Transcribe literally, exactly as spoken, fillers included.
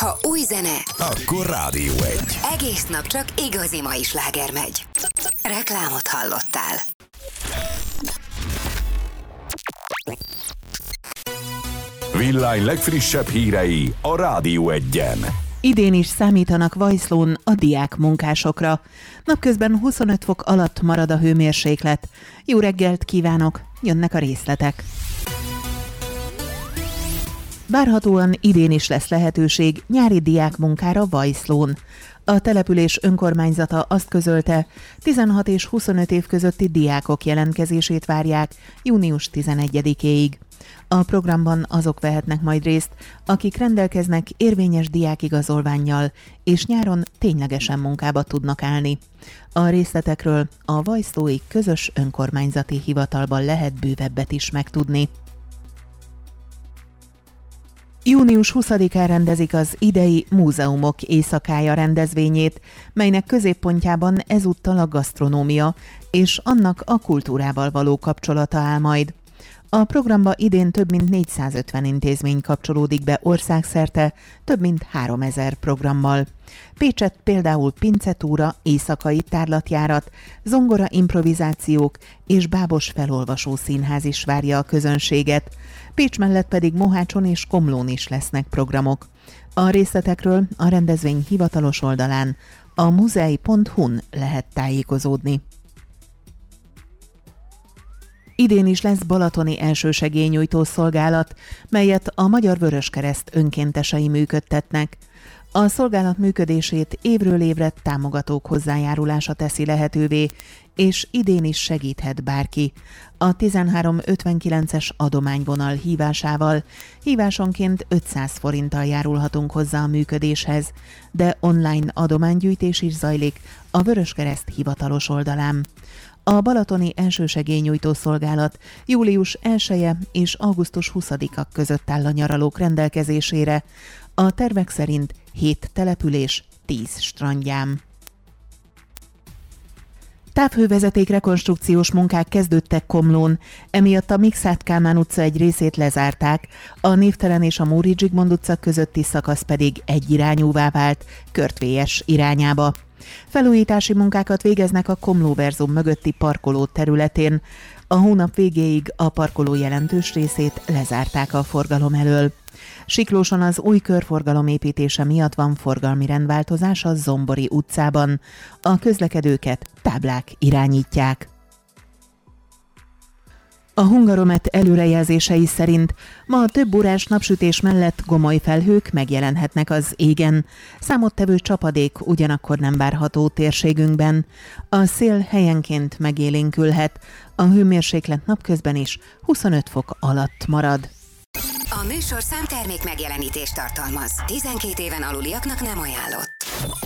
Ha új zene, akkor Rádió egy. Egész nap csak igazi mai sláger megy. Reklámot hallottál. Villány legfrissebb hírei a Rádió egyen. Idén is számítanak Vajszlón a diák munkásokra. Napközben huszonöt fok alatt marad a hőmérséklet. Jó reggelt kívánok, jönnek a részletek. Várhatóan idén is lesz lehetőség nyári diákmunkára Vajszlón. A település önkormányzata azt közölte, tizenhat és huszonöt év közötti diákok jelentkezését várják június tizenegyedikéig. A programban azok vehetnek majd részt, akik rendelkeznek érvényes diákigazolvánnyal, és nyáron ténylegesen munkába tudnak állni. A részletekről a vajszlói közös önkormányzati hivatalban lehet bővebbet is megtudni. június huszadikán rendezik az idei Múzeumok éjszakája rendezvényét, melynek középpontjában ezúttal a gasztronómia és annak a kultúrával való kapcsolata áll majd. A programba idén több mint négyszázötven intézmény kapcsolódik be országszerte, több mint háromezer programmal. Pécsett például pincetúra, éjszakai tárlatjárat, zongora improvizációk és bábos felolvasó színház is várja a közönséget. Pécs mellett pedig Mohácson és Komlón is lesznek programok. A részletekről a rendezvény hivatalos oldalán, a muzei pont hu-n lehet tájékozódni. Idén is lesz balatoni elsősegélynyújtó szolgálat, melyet a Magyar Vöröskereszt önkéntesei működtetnek. A szolgálat működését évről évre támogatók hozzájárulása teszi lehetővé, és idén is segíthet bárki. A tizenhárom ötvenkilences adományvonal hívásával hívásonként ötszáz forinttal járulhatunk hozzá a működéshez, de online adománygyűjtés is zajlik a Vöröskereszt hivatalos oldalán. A balatoni elsősegélynyújtó szolgálat július elseje és augusztus huszadika között áll a nyaralók rendelkezésére, a tervek szerint hét település, tíz strandján. Távhővezeték rekonstrukciós munkák kezdődtek Komlón, emiatt a Mikszáth Kálmán utca egy részét lezárták, a Névtelen és a Móri Zsigmond utca közötti szakasz pedig egyirányúvá vált, Körtvélyes irányába. Felújítási munkákat végeznek a Komlóverzum mögötti parkoló területén. A hónap végéig a parkoló jelentős részét lezárták a forgalom elől. Siklóson az új körforgalom építése miatt van forgalmi rendváltozás a Zombori utcában. A közlekedőket táblák irányítják. A Hungaromet előrejelzései szerint ma a több órás napsütés mellett gomoly felhők megjelenhetnek az égen. Számottevő csapadék ugyanakkor nem várható térségünkben. A szél helyenként megélénkülhet, a hőmérséklet napközben is huszonöt fok alatt marad. A műsorszám termék megjelenítést tartalmaz. tizenkét éven aluliaknak nem ajánlott.